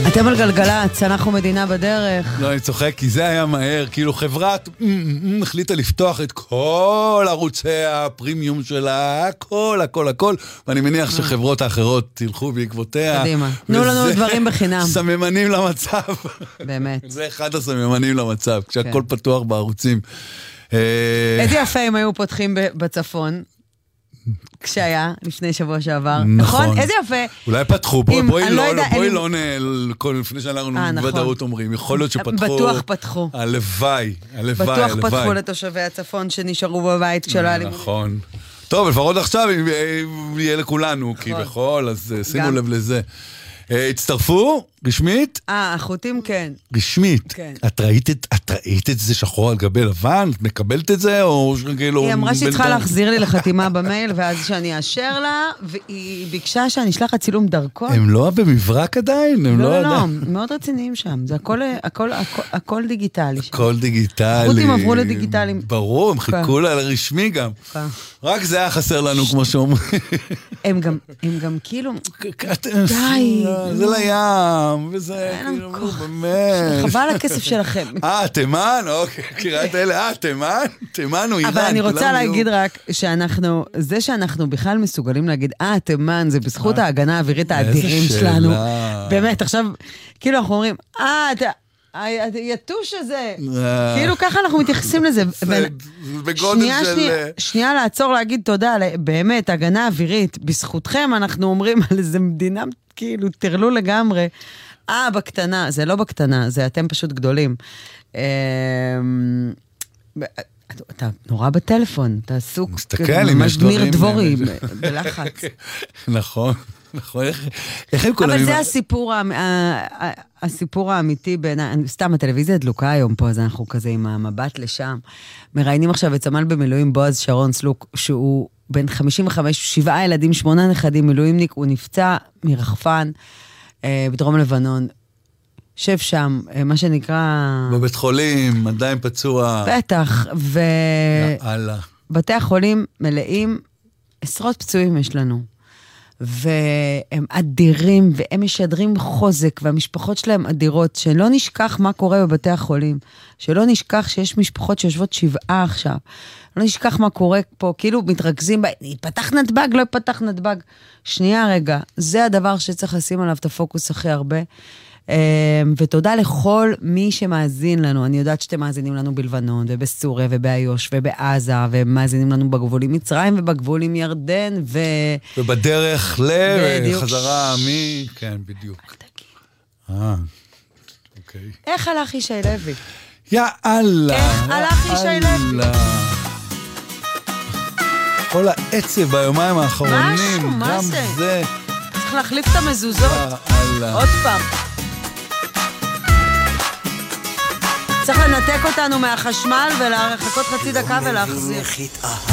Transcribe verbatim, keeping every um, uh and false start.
אתם על גלגלצ, אנחנו מדינה בדרך. לא, אני צוחק, כי זה היה מהר, כאילו חברת החליטה לפתוח את כל ערוצי הפרימיום שלה, הכל, הכל, הכל, ואני מניח שחברות האחרות תלכו בעקבותיה. קדימה, תנו לנו דברים בחינם. סממנים למצב. באמת. זה אחד הסממנים למצב, כשהכל פתוח בערוצים. איזה יפה אם היו פותחים בצפון. כשהיה, לפני שבוע שעבר. נכון? איזה יפה. אולי פתחו, בואי לא נעל, לפני שאנחנו בוודאות אומרים, יכול להיות שפתחו. בטוח פתחו. הלוואי, הלוואי, הלוואי. בטוח פתחו לתושבי הצפון שנשארו בבית כשלא היה לימודים. נכון. טוב, לפחות עכשיו יהיה לכולנו, כי בכל, אז שימו לב לזה. הצטרפו? רשמית? אה, החוטים כן. רשמית? כן. את ראית את, את ראית את זה שחור על גבי לבן? את מקבלת את זה? או כאילו... היא אמרה שהיא צריכה להחזיר לי לחתימה במייל, ואז שאני אאשר לה, והיא ביקשה שאני אשלח לה צילום דרכון. הם לא במברק עדיין? הם לא, לא, לא, מאוד רציניים שם. זה הכל, הכל, הכל, הכל דיגיטלי שם. הכל דיגיטלי. החוטים עברו לדיגיטליים. ברור, הם חיכו לה לרשמי גם. רק זה היה חסר לנו, כמו שאומרים. הם גם, הם גם כאילו... די. זה לים. וזה כאילו, באמת. חבל הכסף שלכם. אה, תימן? אוקיי, קראת אלה, אה, תימן? תימן או איראן? אבל אני רוצה להגיד רק שאנחנו, זה שאנחנו בכלל מסוגלים להגיד, אה, תימן, זה בזכות ההגנה האווירית האדירים שלנו. באמת, עכשיו, כאילו אנחנו אומרים, אה, אתה... היתוש הזה, כאילו ככה אנחנו מתייחסים לזה. בגודל של... שנייה לעצור להגיד תודה, באמת, הגנה אווירית, בזכותכם אנחנו אומרים על איזה מדינה, כאילו, תרלו לגמרי. אה, בקטנה, זה לא בקטנה, זה אתם פשוט גדולים. אתה נורא בטלפון, אתה עסוק, ממש דמיר דבורי, בלחץ. נכון. איך הם כולם... אבל זה הסיפור, הסיפור האמיתי בין... סתם, הטלוויזיה דלוקה היום פה, אז אנחנו כזה עם המבט לשם. מראיינים עכשיו את סמל במילואים בועז שרון סלוק, שהוא בן חמישים וחמש, שבעה ילדים, שמונה נכדים, מילואימניק, הוא נפצע מרחפן בדרום לבנון. שב שם, מה שנקרא... בבית חולים, עדיין פצוע. בטח, ו... יאללה. בתי החולים מלאים, עשרות פצועים יש לנו. והם אדירים, והם משדרים חוזק, והמשפחות שלהם אדירות, שלא נשכח מה קורה בבתי החולים, שלא נשכח שיש משפחות שיושבות שבעה עכשיו, לא נשכח מה קורה פה, כאילו מתרכזים, יפתח נתב"ג, לא יפתח נתב"ג. שנייה רגע, זה הדבר שצריך לשים עליו את הפוקוס הכי הרבה, ותודה לכל מי שמאזין לנו. אני יודעת שאתם מאזינים לנו בלבנון ובסוריה ובאיו"ש ובעזה, ומאזינים לנו בגבול עם מצרים ובגבול עם ירדן ו... ובדרך לחזרה מי... כן, בדיוק. אה, אוקיי. איך הלך ישי לוי? יאללה. איך הלך ישי לוי? כל העצב ביומיים האחרונים. משהו, מה זה? זה? צריך להחליף את המזוזות. עוד פעם. צריך לנתק אותנו מהחשמל ולחכות חצי דקה ולהחזיר.